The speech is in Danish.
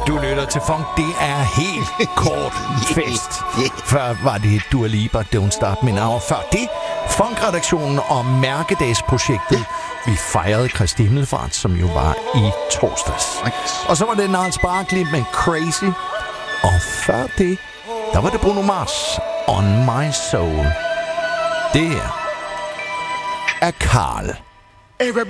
Du lytter til Funk. Det er helt kort fest. Før var det Dua Lipa, Don't Start Me Now. Før det, Funk-redaktionen og Mærkedagsprojektet. Vi fejrede Kristi Himmelfart, som jo var i torsdags. Og så var det Gnarls Barkley med Crazy. Og før det, der var det Bruno Mars, On My Soul. Det er Carl.